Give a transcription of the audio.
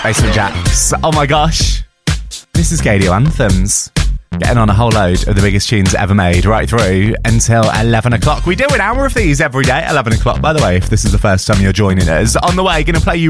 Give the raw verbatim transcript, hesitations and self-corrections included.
Basement Jaxx. Oh my gosh. This is Gadio Anthems. Getting on a whole load of the biggest tunes ever made right through until eleven o'clock. We do an hour of these every day at eleven o'clock, by the way, if this is the first time you're joining us. On the way, going to play you